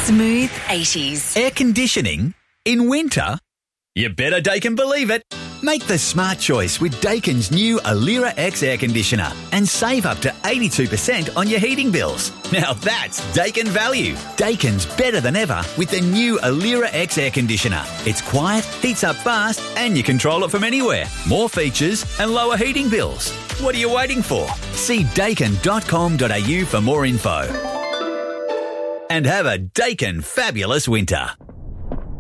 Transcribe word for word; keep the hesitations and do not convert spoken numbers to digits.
Smooth eighties. Air conditioning in winter? You better Daikin believe it. Make the smart choice with Daikin's new Alira X air conditioner and save up to eighty-two percent on your heating bills. Now that's Daikin value. Daikin's better than ever with the new Alira X air conditioner. It's quiet, heats up fast, and you control it from anywhere. More features and lower heating bills. What are you waiting for? See daikin dot com dot a u for more info. And have a Daikin fabulous winter.